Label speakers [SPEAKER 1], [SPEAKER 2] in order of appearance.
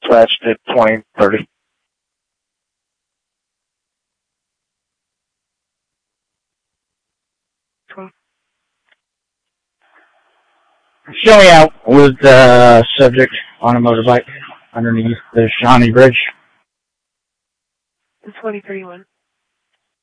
[SPEAKER 1] Flashed at 2030.
[SPEAKER 2] Show me out with the subject on a motorbike underneath the Shawnee Bridge.
[SPEAKER 3] 2031.